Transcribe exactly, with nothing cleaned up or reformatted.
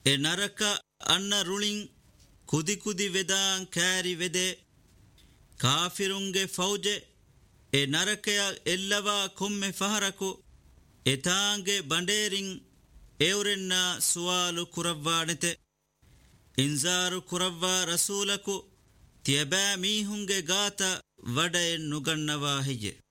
A ನರಕ ಅನ್ನ ರುಳಿಂ ಕುದಿ ಕುದಿ ವೆದಾಂ ಕ್ಯಾರಿ ವೆದೆ ಕಾಫಿರುಂಗೆ ಫೌಜೆ ಎ ನರಕಯ ಎಲ್ಲವ ಕೊಮ್ಮೆ ಫಹರಕು ಎತಾಂಗೆ ಬಂಡೇರಿಂ ಎವರೆನ್ನ ಸುವಾಲು ಕುರವ್ವಾಣೆತೆ ಇಂಜಾರು ಕುರವ್ವ ರಸೂಲಕು ತ್ಯಬෑ ಮೀಹುಂಗೆ ಗಾತ ವಡ ಎ ನುಗನ್ನವಾ ಹೆಯ್ಯೆ